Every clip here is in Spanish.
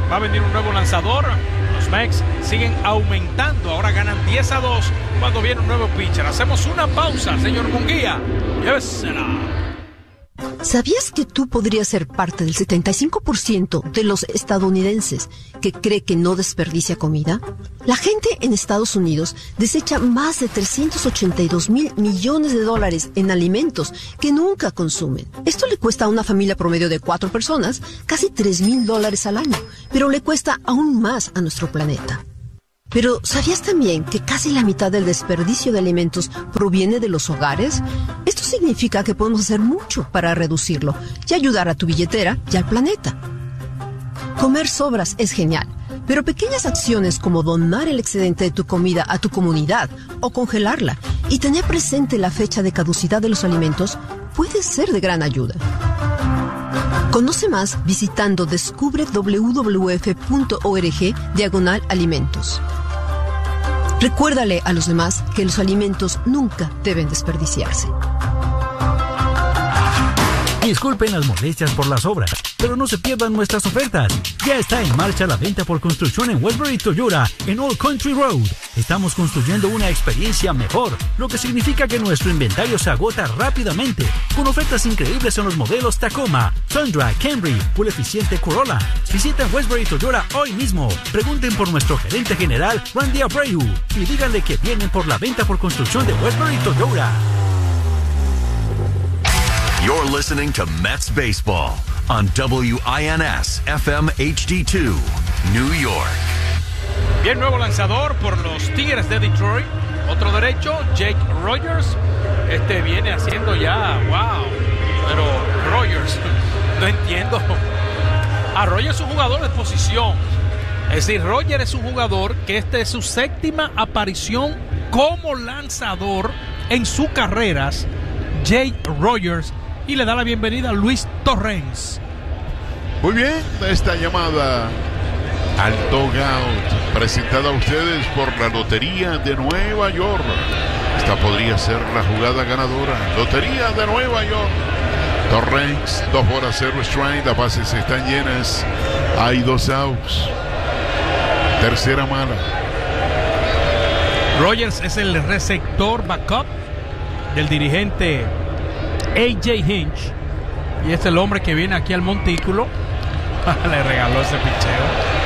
va a venir un nuevo lanzador. Los Mex siguen aumentando, ahora ganan 10-2 cuando viene un nuevo pitcher. Hacemos una pausa, señor Munguía. Llévesela. ¿Sabías que tú podrías ser parte del 75% de los estadounidenses que cree que no desperdicia comida? La gente en Estados Unidos desecha más de $382 millones en alimentos que nunca consumen. Esto le cuesta a una familia promedio de 4 personas casi $3,000 al año, pero le cuesta aún más a nuestro planeta. Pero, ¿sabías también que casi la mitad del desperdicio de alimentos proviene de los hogares? Esto significa que podemos hacer mucho para reducirlo y ayudar a tu billetera y al planeta. Comer sobras es genial, pero pequeñas acciones como donar el excedente de tu comida a tu comunidad o congelarla y tener presente la fecha de caducidad de los alimentos puede ser de gran ayuda. Conoce más visitando descubre.wwf.org/alimentos. Recuérdale a los demás que los alimentos nunca deben desperdiciarse. Disculpen las molestias por las obras, pero no se pierdan nuestras ofertas. Ya está en marcha la venta por construcción en Westbury Toyota, en Old Country Road. Estamos construyendo una experiencia mejor, lo que significa que nuestro inventario se agota rápidamente, con ofertas increíbles en los modelos Tacoma, Tundra, Camry, Full eficiente Corolla. Visiten Westbury Toyota hoy mismo. Pregunten por nuestro gerente general, Randy Abreu, y díganle que vienen por la venta por construcción de Westbury Toyota. You're listening to Mets Baseball on WINS FM HD2, New York. Bien, nuevo lanzador por los Tigres de Detroit. Otro derecho, Jake Rogers. Viene haciendo ya, wow. Pero Rogers, no entiendo. Rogers es un jugador de posición. Es decir, Rogers es un jugador que esta es su séptima aparición como lanzador en sus carreras. Jake Rogers. Y le da la bienvenida a Luis Torrens. Muy bien, esta llamada al Dugout, presentada a ustedes por la Lotería de Nueva York. Esta podría ser la jugada ganadora. Lotería de Nueva York. Torrens, 2-0 strike, las bases están llenas. Hay 2 outs. Tercera mala. Rogers es el receptor backup del dirigente A.J. Hinch, y es el hombre que viene aquí al montículo. Le regaló ese picheo.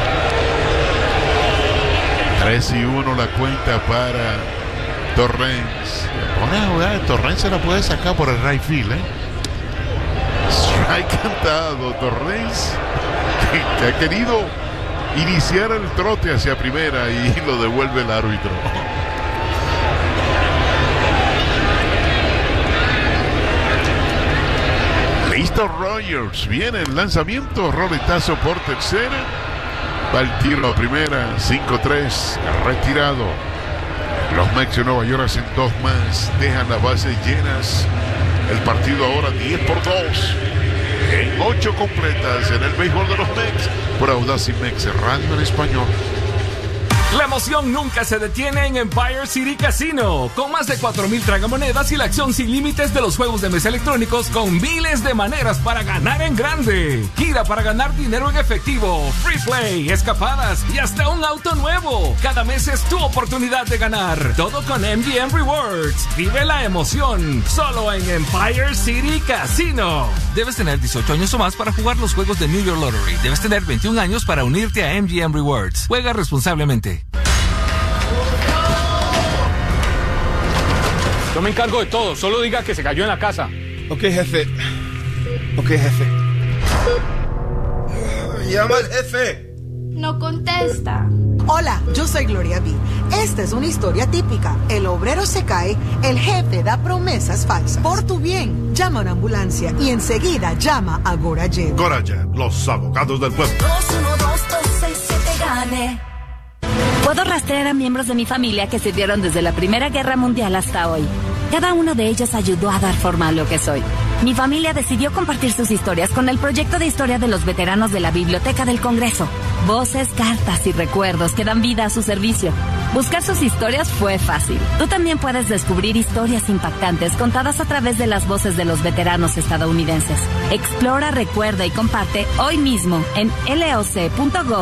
3-1 la cuenta para Torrens. Pone a jugar, Torrens se la puede sacar por el right field, Strike cantado. Torrens que ha querido iniciar el trote hacia primera y lo devuelve el árbitro. Listo Rogers, viene el lanzamiento, roletazo por tercera, va el tiro a primera, 5-3, retirado. Los Mets de Nueva York hacen 2 más, dejan las bases llenas. El partido ahora 10-2, en 8 completas en el béisbol de los Mets, por Audacy Mex Radio en español. La emoción nunca se detiene en Empire City Casino. Con más de 4,000 tragamonedas y la acción sin límites de los juegos de mesa electrónicos con miles de maneras para ganar en grande. Gira para ganar dinero en efectivo, free play, escapadas y hasta un auto nuevo. Cada mes es tu oportunidad de ganar. Todo con MGM Rewards. Vive la emoción. Solo en Empire City Casino. Debes tener 18 años o más para jugar los juegos de New York Lottery. Debes tener 21 años para unirte a MGM Rewards. Juega responsablemente. Yo me encargo de todo, solo diga que se cayó en la casa. Ok, jefe. Llama al jefe. No contesta. Hola, yo soy Gloria B. Esta es una historia típica. El obrero se cae, el jefe da promesas falsas. Por tu bien, llama a una ambulancia y enseguida llama a Gorajet. Gorajet, los abogados del pueblo. 212-267-GANE. Puedo rastrear a miembros de mi familia que sirvieron desde la Primera Guerra Mundial hasta hoy. Cada uno de ellos ayudó a dar forma a lo que soy. Mi familia decidió compartir sus historias con el proyecto de historia de los veteranos de la Biblioteca del Congreso. Voces, cartas y recuerdos que dan vida a su servicio. Buscar sus historias fue fácil. Tú también puedes descubrir historias impactantes contadas a través de las voces de los veteranos estadounidenses. Explora, recuerda y comparte hoy mismo en loc.gov.